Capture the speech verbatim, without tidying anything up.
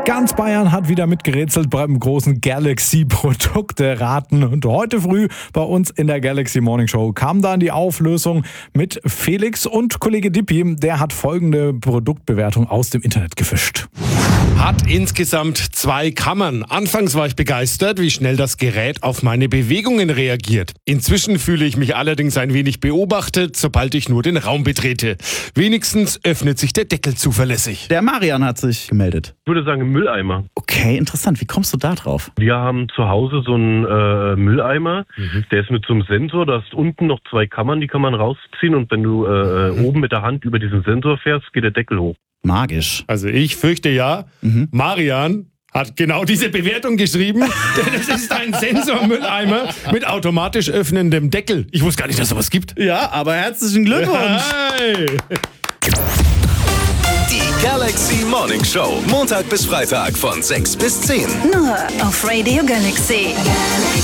Ganz Bayern hat wieder mitgerätselt beim großen Galaxy-Produkte-Raten. Und heute früh bei uns in der Galaxy Morning Show kam dann die Auflösung mit Felix und Kollege Dippi. Der hat folgende Produktbewertung aus dem Internet gefischt. Hat insgesamt zwei Kammern. Anfangs war ich begeistert, wie schnell das Gerät auf meine Bewegungen reagiert. Inzwischen fühle ich mich allerdings ein wenig beobachtet, sobald ich nur den Raum betrete. Wenigstens öffnet sich der Deckel zuverlässig. Der Marian hat sich gemeldet. Ich würde sagen Mülleimer. Okay, interessant. Wie kommst du da drauf? Wir haben zu Hause so einen äh, Mülleimer, mhm. der ist mit so einem Sensor, da ist unten noch zwei Kammern, die kann man rausziehen und wenn du äh, mhm. oben mit der Hand über diesen Sensor fährst, geht der Deckel hoch. Magisch. Also ich fürchte ja, mhm. Marian hat genau diese Bewertung geschrieben, denn es ist ein Sensormülleimer mit automatisch öffnendem Deckel. Ich wusste gar nicht, dass es sowas gibt. Ja, aber herzlichen Glückwunsch. Hey. Die Galaxy Morning Show, Montag bis Freitag von sechs bis zehn. Nur auf Radio Galaxy.